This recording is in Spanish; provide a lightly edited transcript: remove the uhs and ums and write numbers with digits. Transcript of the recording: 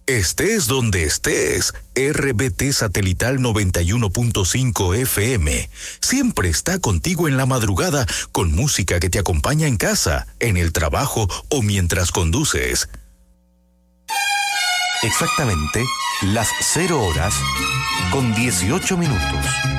Estés donde estés, RBT Satelital 91.5 FM siempre está contigo en la madrugada con música que te acompaña en casa, en el trabajo o mientras conduces. Exactamente las 0 horas con 18 minutos.